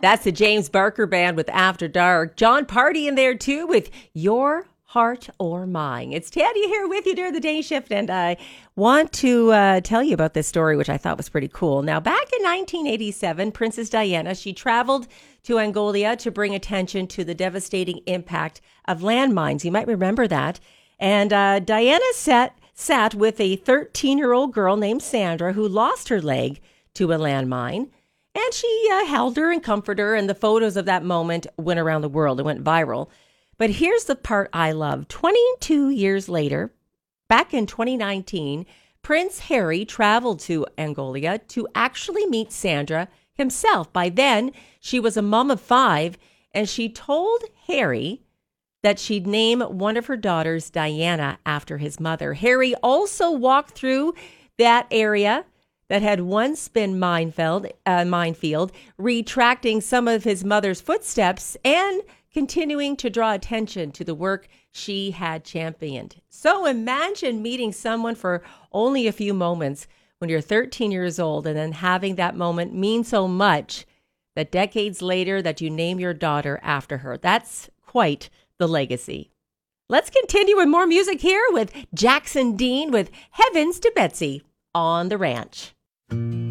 That's the James Barker Band with After Dark. John Party in there too with Your Heart or Mine. It's Tanya here with you during the day shift, and I want to tell you about this story, which I thought was pretty cool. Now, back in 1987, Princess Diana, she traveled to Angola to bring attention to the devastating impact of landmines. You might remember that. And Diana sat with a 13-year-old girl named Sandra who lost her leg to a landmine. And she held her and comforted her, and the photos of that moment went around the world. It went viral. But here's the part I love. 22 years later, back in 2019, Prince Harry traveled to Angola to actually meet Sandra himself. By then, she was a mom of 5, and she told Harry that she'd name one of her daughters Diana after his mother. Harry also walked through that area that had once been minefield, retracting some of his mother's footsteps and continuing to draw attention to the work she had championed. So imagine meeting someone for only a few moments when you're 13 years old, and then having that moment mean so much that decades later that you name your daughter after her. That's quite the legacy. Let's continue with more music here with Jackson Dean with Heavens to Betsy on the Ranch.